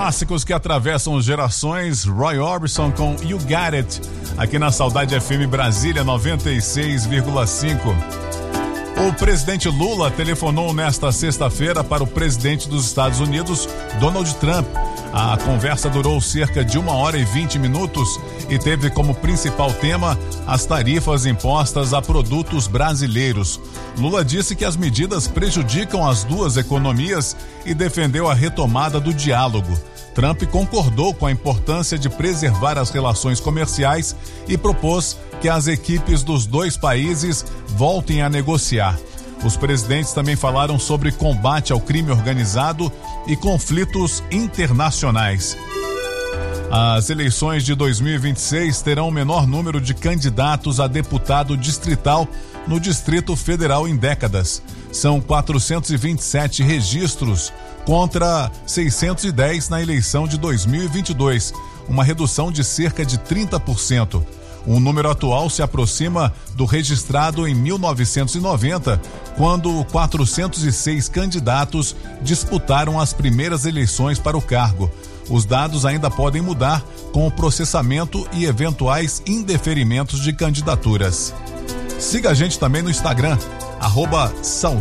Clássicos que atravessam gerações, Roy Orbison com You Got It, aqui na Saudade FM Brasília 96,5. O presidente Lula telefonou nesta sexta-feira para o presidente dos Estados Unidos, Donald Trump. A conversa durou cerca de 1h20 e teve como principal tema as tarifas impostas a produtos brasileiros. Lula disse que as medidas prejudicam as duas economias e defendeu a retomada do diálogo. Trump concordou com a importância de preservar as relações comerciais e propôs que as equipes dos dois países voltem a negociar. Os presidentes também falaram sobre combate ao crime organizado e conflitos internacionais. As eleições de 2026 terão o menor número de candidatos a deputado distrital no Distrito Federal em décadas. São 427 registros contra 610 na eleição de 2022, uma redução de cerca de 30%. O número atual se aproxima do registrado em 1990, quando 406 candidatos disputaram as primeiras eleições para o cargo. Os dados ainda podem mudar com o processamento e eventuais indeferimentos de candidaturas. Siga a gente também no Instagram,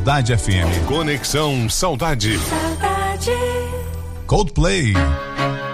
@SaudadeFM. Conexão Saudade. Coldplay.